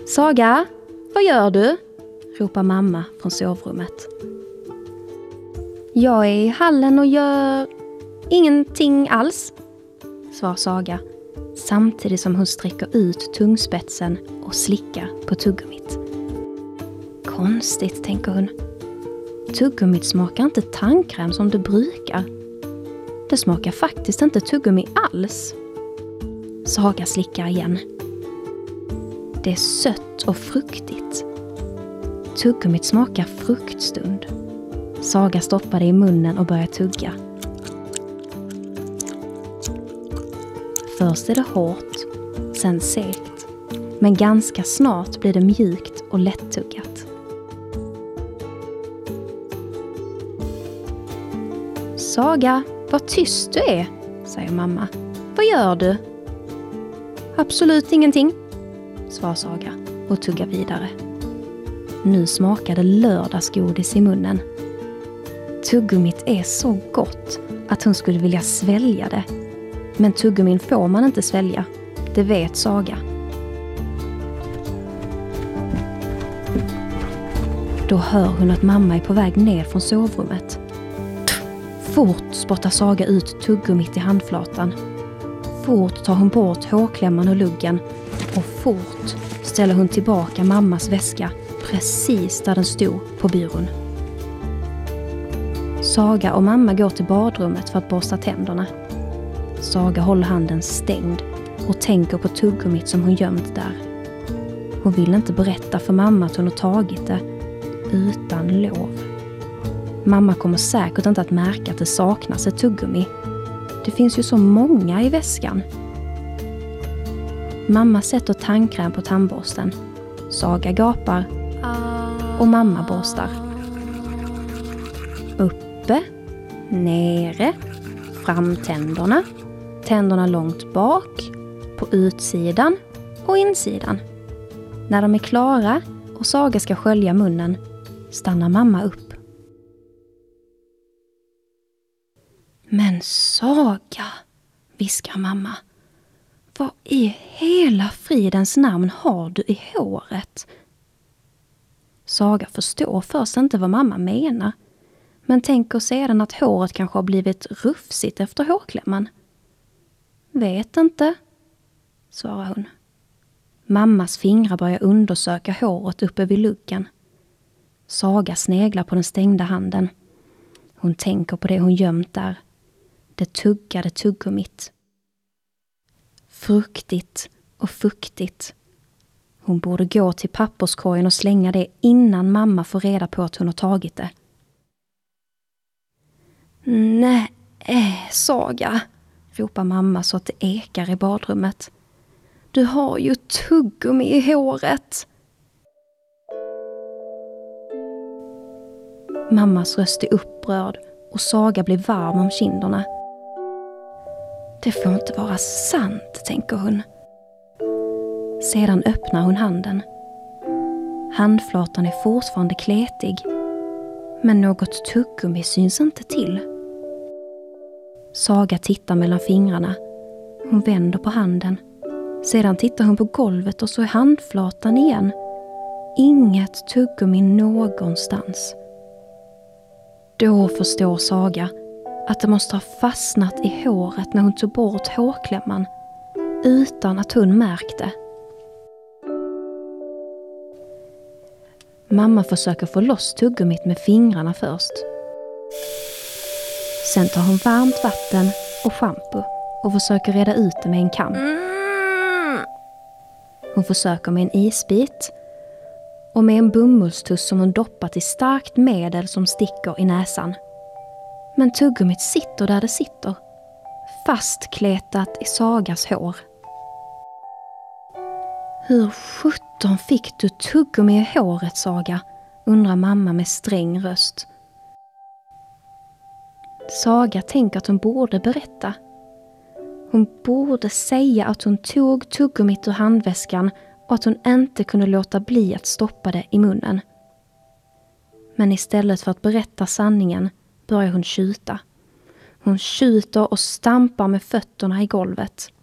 Saga, vad gör du? Ropar mamma från sovrummet. Jag är i hallen och gör ingenting alls, svarar Saga, samtidigt som hon sträcker ut tungspetsen och slickar på tuggummit. Konstigt, tänker hon. Tuggummit smakar inte tandkräm som det brukar. Det smakar faktiskt inte tuggummi alls. Saga slickar igen. Det är sött och fruktigt. Tuggummit smakar fruktstund. Saga stoppar det i munnen och börjar tugga. Först är det hårt, sen segt. Men ganska snart blir det mjukt och lättuggat. Saga, vad tyst du är, säger mamma. Vad gör du? Absolut ingenting, svarar Saga och tuggar vidare. Nu smakade lördagsgodis i munnen. Tuggummit är så gott att hon skulle vilja svälja det. Men tuggummin får man inte svälja. Det vet Saga. Då hör hon att mamma är på väg ner från sovrummet. Fort spottar Saga ut tuggummit i handflatan. Fort tar hon bort hårklämman och luggen. Och fort ställer hon tillbaka mammas väska precis där den stod på byrån. Saga och mamma går till badrummet för att borsta tänderna. Saga håller handen stängd och tänker på tuggummit som hon gömt där. Hon vill inte berätta för mamma att hon har tagit det utan lov. Mamma kommer säkert inte att märka att det saknas ett tuggummi. Det finns ju så många i väskan. Mamma sätter tandkräm på tandborsten. Saga gapar och mamma borstar. Uppe, nere, framtänderna, tänderna långt bak, på utsidan och insidan. När de är klara och Saga ska skölja munnen stannar mamma upp. Men Saga, viskar mamma. Vad i hela fridens namn har du i håret? Saga förstår först inte vad mamma menar. Men tänker sedan att håret kanske har blivit rufsigt efter hårklämman. Vet inte, svarar hon. Mammas fingrar börjar undersöka håret uppe vid luggen. Saga sneglar på den stängda handen. Hon tänker på det hon gömt där. Det tuggade tuggummit. Fruktigt och fuktigt. Hon borde gå till papperskorgen och slänga det innan mamma får reda på att hon har tagit det. Nej, Saga, ropar mamma så att det ekar i badrummet. Du har ju tuggummi i håret. Mammas röst är upprörd och Saga blir varm om kinderna. Det får inte vara sant, tänker hon. Sedan öppnar hon handen. Handflatan är fortfarande kletig, men något tuggummi syns inte till. Saga tittar mellan fingrarna. Hon vänder på handen. Sedan tittar hon på golvet och så är handflatan igen. Inget tuggummi någonstans. Då förstår Saga att det måste ha fastnat i håret när hon tog bort hårklämman utan att hon märkte. Mamma försöker få loss tuggummit med fingrarna först. Sen tar hon varmt vatten och shampoo och försöker reda ut det med en kam. Hon försöker med en isbit och med en bomullstuss som hon doppat i starkt medel som sticker i näsan. Men tuggummit sitter där det sitter, fastkletat i Sagas hår. Hur 17 fick du tuggummi i håret, Saga? Undrar mamma med sträng röst. Saga tänker att hon borde berätta. Hon borde säga att hon tog tuggummit ur handväskan och att hon inte kunde låta bli att stoppa det i munnen. Men istället för att berätta sanningen börjar hon tjuta. Hon tjuter och stampar med fötterna i golvet.